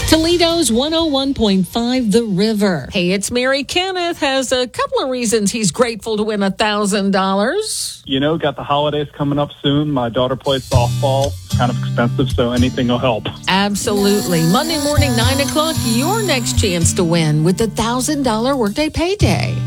Toledo's 101.5 The River. Hey, it's Mary. Kenneth has a couple of reasons he's grateful to win $1,000. You know, got the holidays coming up soon. My daughter plays softball. It's kind of expensive, so anything will help. Absolutely. Monday morning, 9 o'clock, your next chance to win with the $1,000 workday payday.